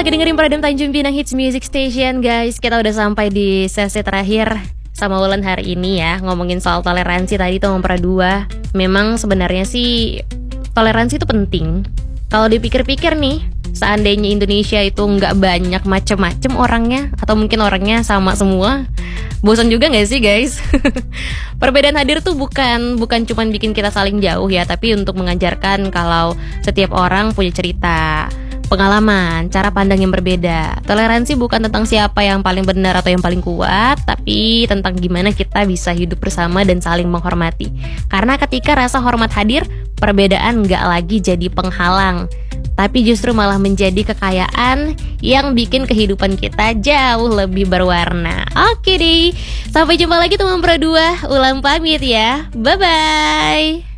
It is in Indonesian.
lagi dengerin Pradam Tanjung Pinang Hits Music Station, guys. Kita udah sampai di sesi terakhir sama Wulan hari ini ya. Ngomongin soal toleransi tadi tuh nomor 2. Memang sebenarnya sih toleransi itu penting. Kalau dipikir-pikir nih, seandainya Indonesia itu nggak banyak macem-macem orangnya, atau mungkin orangnya sama semua, bosan juga nggak sih guys? Perbedaan hadir tuh bukan cuman bikin kita saling jauh ya, tapi untuk mengajarkan kalau setiap orang punya cerita, pengalaman, cara pandang yang berbeda. Toleransi bukan tentang siapa yang paling benar atau yang paling kuat, tapi tentang gimana kita bisa hidup bersama dan saling menghormati. Karena ketika rasa hormat hadir, perbedaan nggak lagi jadi penghalang, tapi justru malah menjadi kekayaan yang bikin kehidupan kita jauh lebih berwarna. Oke deh, sampai jumpa lagi teman Pro 2. Ulang pamit ya, bye-bye.